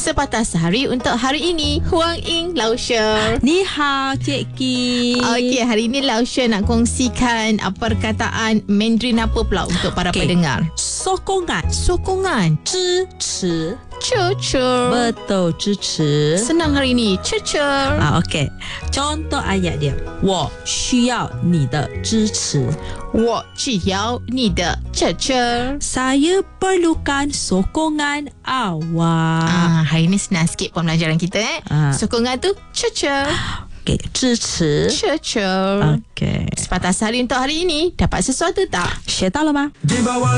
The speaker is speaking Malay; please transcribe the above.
Sepatah sehari untuk hari ini. Huang Ying, Lao She. Ni hao, Cik Ki. Okey, hari ini Lao She nak kongsikan perkataan Mandarin apa pula untuk para pendengar. Sokongan. Sokongan. 支持 Cucur. Betul, 支持 Senang hari ini. Cucur. Okey. Contoh ayat dia. 我需要你的支持。 我只要你的支持。 Saya perlukan sokongan awak. Hari ini senang sikit pembelajaran kita Sokongan tu cucur. Okey, 支持 Cucur. Okey. Sepatah sehari untuk hari ini. Dapat sesuatu tak? 学到了吗？